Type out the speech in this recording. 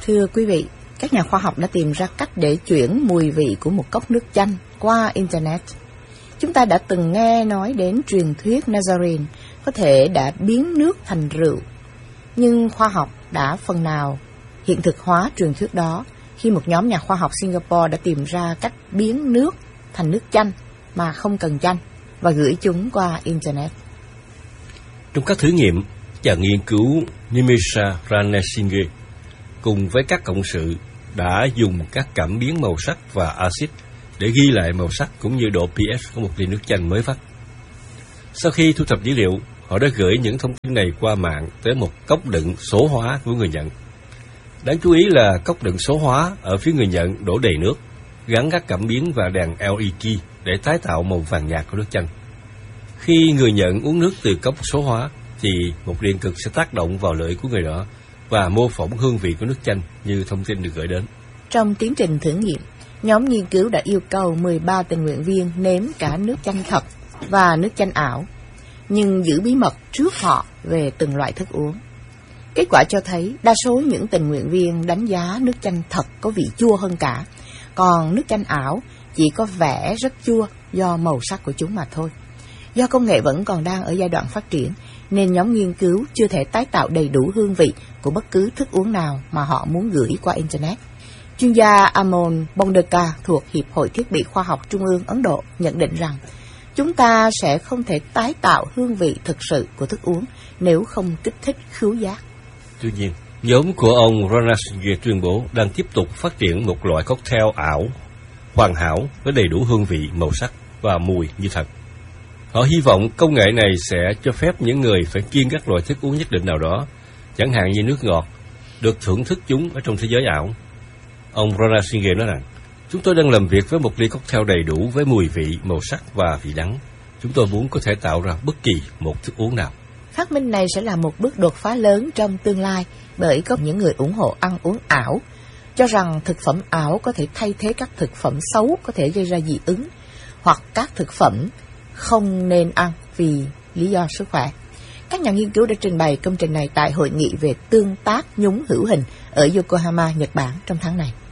Thưa quý vị, các nhà khoa học đã tìm ra cách để chuyển mùi vị của một cốc nước chanh qua Internet. Chúng ta đã từng nghe nói đến truyền thuyết Nazarene có thể đã biến nước thành rượu. Nhưng khoa học đã phần nào hiện thực hóa truyền thuyết đó khi một nhóm nhà khoa học Singapore đã tìm ra cách biến nước thành nước chanh mà không cần chanh và gửi chúng qua Internet. Trong các thử nghiệm, nhà nghiên cứu Nimesha Ranasinghe cùng với các cộng sự đã dùng các cảm biến màu sắc và axit để ghi lại màu sắc cũng như độ pH của một ly nước chanh mới vắt. Sau khi thu thập dữ liệu, họ đã gửi những thông tin này qua mạng tới một cốc đựng số hóa của người nhận. Đáng chú ý là cốc đựng số hóa ở phía người nhận đổ đầy nước, gắn các cảm biến và đèn LED để tái tạo màu vàng nhạt của nước chanh. Khi người nhận uống nước từ cốc số hóa, thì một điện cực sẽ tác động vào lưỡi của người đó và mô phỏng hương vị của nước chanh như thông tin được gửi đến. Trong tiến trình thử nghiệm, nhóm nghiên cứu đã yêu cầu 13 tình nguyện viên nếm cả nước chanh thật và nước chanh ảo, nhưng giữ bí mật trước họ về từng loại thức uống. Kết quả cho thấy đa số những tình nguyện viên đánh giá nước chanh thật có vị chua hơn cả, còn nước chanh ảo chỉ có vẻ rất chua do màu sắc của chúng mà thôi. Do công nghệ vẫn còn đang ở giai đoạn phát triển, nên nhóm nghiên cứu chưa thể tái tạo đầy đủ hương vị của bất cứ thức uống nào mà họ muốn gửi qua Internet. Chuyên gia Amol Bondeka thuộc Hiệp hội Thiết bị Khoa học Trung ương Ấn Độ nhận định rằng chúng ta sẽ không thể tái tạo hương vị thực sự của thức uống nếu không kích thích khứu giác. Tuy nhiên, nhóm của ông Ranasinghe tuyên bố đang tiếp tục phát triển một loại cocktail ảo, hoàn hảo với đầy đủ hương vị, màu sắc và mùi như thật. Họ hy vọng công nghệ này sẽ cho phép những người phải kiêng các loại thức uống nhất định nào đó, chẳng hạn như nước ngọt, được thưởng thức chúng ở trong thế giới ảo. Ông Ranasinghe nói rằng, chúng tôi đang làm việc với một ly cocktail đầy đủ với mùi vị, màu sắc và vị đắng. Chúng tôi muốn có thể tạo ra bất kỳ một thức uống nào. Phát minh này sẽ là một bước đột phá lớn trong tương lai, bởi có những người ủng hộ ăn uống ảo, cho rằng thực phẩm ảo có thể thay thế các thực phẩm xấu có thể gây ra dị ứng, hoặc các thực phẩm không nên ăn vì lý do sức khỏe. Các nhà nghiên cứu đã trình bày công trình này tại hội nghị về tương tác nhúng hữu hình ở Yokohama, Nhật Bản trong tháng này.